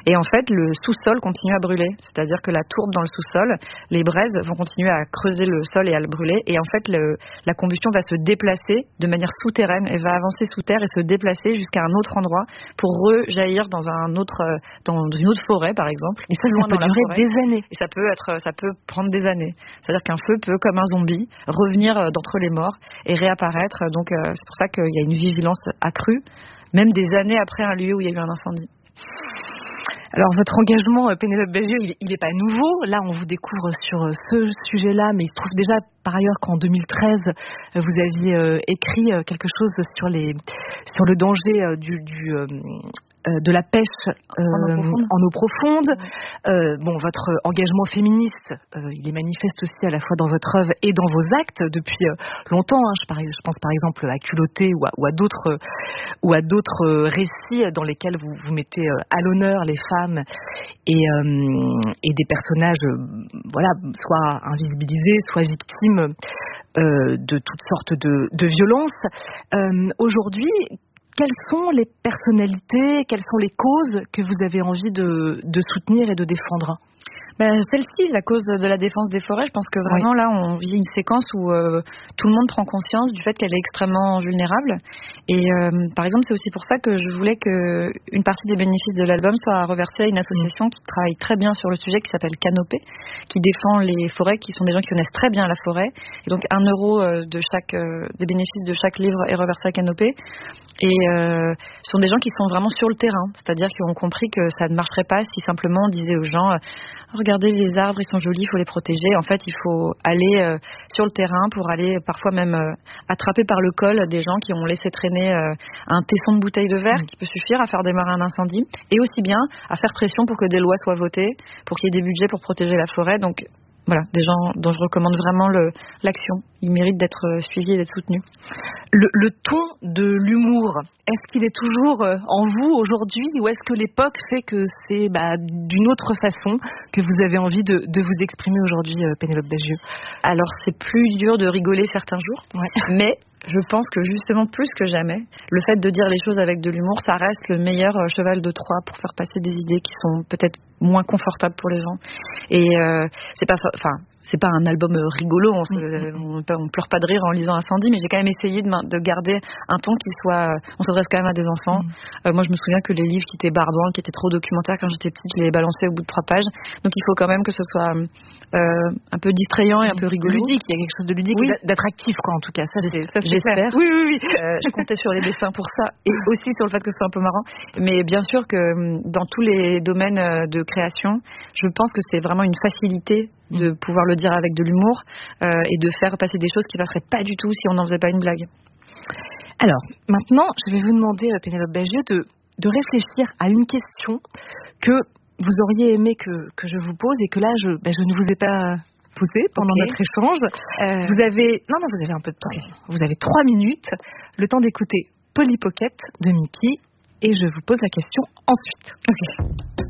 Et en fait, le sous-sol continue à brûler. C'est-à-dire que la tourbe dans le sous-sol, les braises vont continuer à creuser le sol et à le brûler. Et en fait, la combustion va se déplacer de manière souterraine. Elle va avancer sous terre et se déplacer jusqu'à un autre endroit pour rejaillir dans une autre forêt, par exemple. Et ça peut durer des années. Et ça peut prendre des années. C'est-à-dire qu'un feu peut, comme un zombie, revenir d'entre les morts et réapparaître. Donc, c'est pour ça qu'il y a une vigilance accrue, même des années après un lieu où il y a eu un incendie. Alors, votre engagement, Pénélope Bagieux, il n'est pas nouveau. Là, on vous découvre sur ce sujet-là, mais il se trouve déjà, par ailleurs, qu'en 2013, vous aviez écrit quelque chose sur le danger de la pêche en eau profonde. Votre engagement féministe, il est manifeste aussi à la fois dans votre œuvre et dans vos actes depuis longtemps. Je pense par exemple à Culotté ou à d'autres récits dans lesquels vous mettez à l'honneur les femmes et des personnages, soit invisibilisés, soit victimes de toutes sortes de violences. Aujourd'hui, quelles sont les personnalités, quelles sont les causes que vous avez envie de soutenir et de défendre ? Celle-ci, la cause de la défense des forêts, je pense que vraiment là, on vit une séquence où tout le monde prend conscience du fait qu'elle est extrêmement vulnérable. Et par exemple, c'est aussi pour ça que je voulais qu'une partie des bénéfices de l'album soit reversée à une association qui travaille très bien sur le sujet, qui s'appelle Canopée, qui défend les forêts, qui sont des gens qui connaissent très bien la forêt. Et donc 1 euro des bénéfices de chaque livre est reversé à Canopée. Et ce sont des gens qui sont vraiment sur le terrain, c'est-à-dire qui ont compris que ça ne marcherait pas si simplement on disait aux gens regardez les arbres, ils sont jolis, il faut les protéger. En fait, il faut aller sur le terrain pour aller parfois même attraper par le col des gens qui ont laissé traîner un tesson de bouteille de verre qui peut suffire à faire démarrer un incendie, et aussi bien à faire pression pour que des lois soient votées, pour qu'il y ait des budgets pour protéger la forêt. Donc voilà, des gens dont je recommande vraiment l'action. Ils méritent d'être suivis et d'être soutenus. Le ton de l'humour, est-ce qu'il est toujours en vous aujourd'hui, ou est-ce que l'époque fait que c'est d'une autre façon que vous avez envie de vous exprimer aujourd'hui, Pénélope Bagieux ? Alors, c'est plus dur de rigoler certains jours, mais je pense que justement, plus que jamais, le fait de dire les choses avec de l'humour, ça reste le meilleur cheval de Troie pour faire passer des idées qui sont peut-être moins confortables pour les gens. Et c'est pas un album rigolo, on pleure pas de rire en lisant Incendie, mais j'ai quand même essayé de garder un ton qui soit... on s'adresse quand même à des enfants. Moi, je me souviens que les livres qui étaient barbants, qui étaient trop documentaires quand j'étais petite, je les balançais au bout de 3 pages. Donc il faut quand même que ce soit un peu distrayant et un peu rigolo. Ludique, il y a quelque chose de ludique, d'attractif, quoi, en tout cas. Ça, j'espère. Oui. Je comptais sur les dessins pour ça, et aussi sur le fait que ce soit un peu marrant. Mais bien sûr que dans tous les domaines de création, je pense que c'est vraiment une facilité de pouvoir le dire avec de l'humour et de faire passer des choses qui ne passeraient pas du tout si on n'en faisait pas une blague. Alors, maintenant, je vais vous demander, Pénélope Bagieux, de réfléchir à une question que vous auriez aimé que je vous pose et que là, je ne vous ai pas posée pendant notre échange. Vous avez un peu de temps. Vous avez 3 minutes, le temps d'écouter Polly Pocket de Mickey, et je vous pose la question ensuite. Ok.